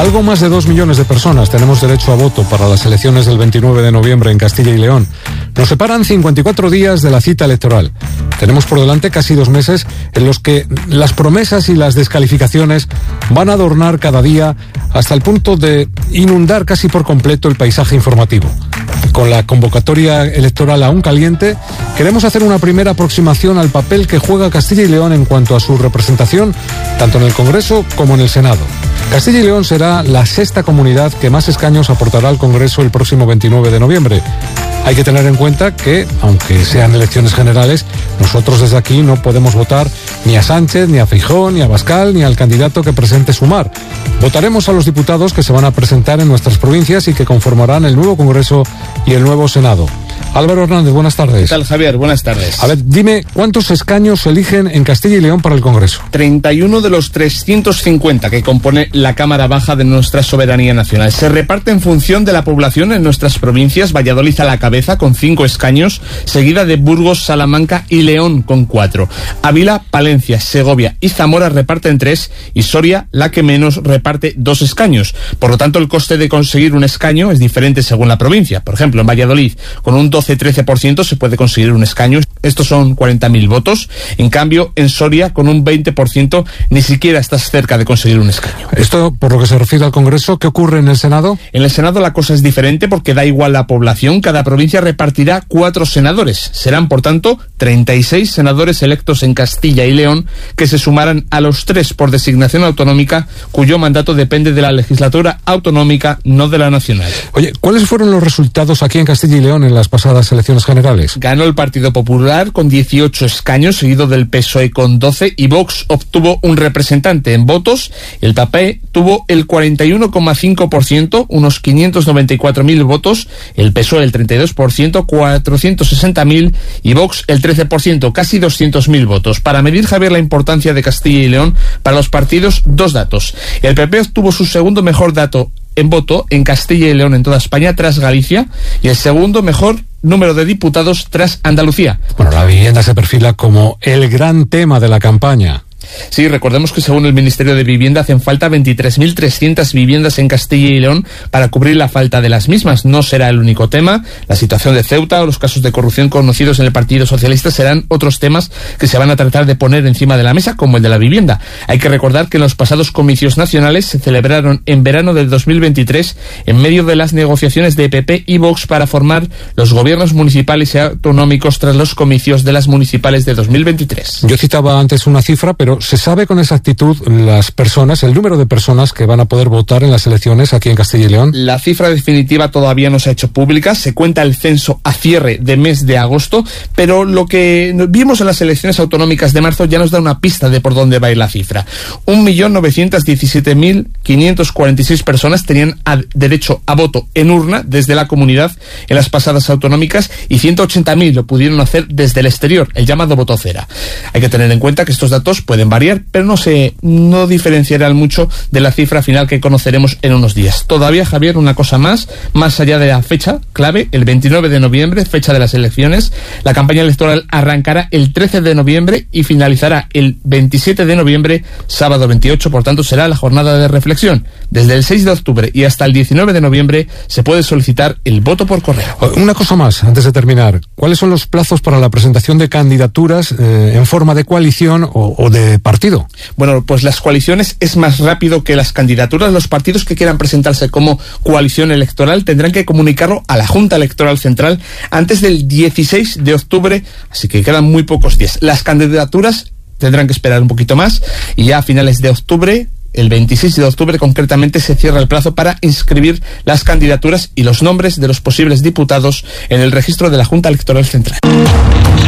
Algo más de 2 millones de personas tenemos derecho a voto para las elecciones del 29 de noviembre en Castilla y León. Nos separan 54 días de la cita electoral. Tenemos por delante casi 2 meses en los que las promesas y las descalificaciones van a adornar cada día hasta el punto de inundar casi por completo el paisaje informativo. Con la convocatoria electoral aún caliente, queremos hacer una primera aproximación al papel que juega Castilla y León en cuanto a su representación, tanto en el Congreso como en el Senado. Castilla y León será la 6ª comunidad que más escaños aportará al Congreso el próximo 29 de noviembre. Hay que tener en cuenta que, aunque sean elecciones generales, nosotros desde aquí no podemos votar ni a Sánchez, ni a Feijóo, ni a Abascal, ni al candidato que presente Sumar. Votaremos a los diputados que se van a presentar en nuestras provincias y que conformarán el nuevo Congreso y el nuevo Senado. Álvaro Hernández, buenas tardes. ¿Qué tal, Javier? Buenas tardes. A ver, dime, ¿cuántos escaños se eligen en Castilla y León para el Congreso? 31 de los 350 que compone la Cámara Baja de nuestra soberanía nacional. Se reparte en función de la población en nuestras provincias. Valladolid a la cabeza con 5 escaños, seguida de Burgos, Salamanca y León con 4. Ávila, Palencia, Segovia y Zamora reparten 3 y Soria, la que menos, reparte 2 escaños. Por lo tanto, el coste de conseguir un escaño es diferente según la provincia. Por ejemplo, en Valladolid, con un 12-13% se puede conseguir un escaño. Estos son 40.000 votos. En cambio, en Soria, con un 20%, ni siquiera estás cerca de conseguir un escaño. Esto, por lo que se refiere al Congreso, ¿qué ocurre en el Senado? En el Senado la cosa es diferente porque da igual la población. Cada provincia repartirá 4 senadores. Serán, por tanto, 36 senadores electos en Castilla y León, que se sumarán a los 3 por designación autonómica, cuyo mandato depende de la legislatura autonómica, no de la nacional. Oye, ¿cuáles fueron los resultados aquí en Castilla y León en las pasadas elecciones generales? Ganó el Partido Popular con 18 escaños, seguido del PSOE con 12, y Vox obtuvo un representante en votos. El PP tuvo el 41,5%, unos 594.000 votos, el PSOE el 32%, 460.000, y Vox el 13%, casi 200.000 votos. Para medir, Javier, la importancia de Castilla y León para los partidos, 2 datos. El PP obtuvo su segundo mejor dato en voto en Castilla y León en toda España tras Galicia, y el segundo mejor número de diputados tras Andalucía. Bueno, la vivienda se perfila como el gran tema de la campaña. Sí, recordemos que según el Ministerio de Vivienda hacen falta 23.300 viviendas en Castilla y León para cubrir la falta de las mismas. No será el único tema. La situación de Ceuta o los casos de corrupción conocidos en el Partido Socialista serán otros temas que se van a tratar de poner encima de la mesa, como el de la vivienda. Hay que recordar que en los pasados comicios nacionales se celebraron en verano del 2023 en medio de las negociaciones de PP y Vox para formar los gobiernos municipales y autonómicos tras los comicios de las municipales de 2023. Yo citaba antes una cifra, pero ¿se sabe con exactitud el número de personas que van a poder votar en las elecciones aquí en Castilla y León? La cifra definitiva todavía no se ha hecho pública. Se cuenta el censo a cierre de mes de agosto, pero lo que vimos en las elecciones autonómicas de marzo ya nos da una pista de por dónde va a ir la cifra. 1.917.546 personas tenían derecho a voto en urna desde la comunidad en las pasadas autonómicas, y 180.000 lo pudieron hacer desde el exterior, el llamado voto cera. Hay que tener en cuenta que estos datos pueden variar, pero no diferenciarán mucho de la cifra final que conoceremos en unos días. Todavía, Javier, una cosa más allá de la fecha clave, el 29 de noviembre, fecha de las elecciones. La campaña electoral arrancará el 13 de noviembre y finalizará el 27 de noviembre, sábado 28, por tanto será la jornada de reflexión. Desde el 6 de octubre y hasta el 19 de noviembre se puede solicitar el voto por correo. Una cosa más, antes de terminar. ¿Cuáles son los plazos para la presentación de candidaturas en forma de coalición o de partido? Bueno, pues las coaliciones es más rápido que las candidaturas. Los partidos que quieran presentarse como coalición electoral tendrán que comunicarlo a la Junta Electoral Central antes del 16 de octubre, así que quedan muy pocos días. Las candidaturas tendrán que esperar un poquito más, y ya a finales de octubre, el 26 de octubre concretamente, se cierra el plazo para inscribir las candidaturas y los nombres de los posibles diputados en el registro de la Junta Electoral Central.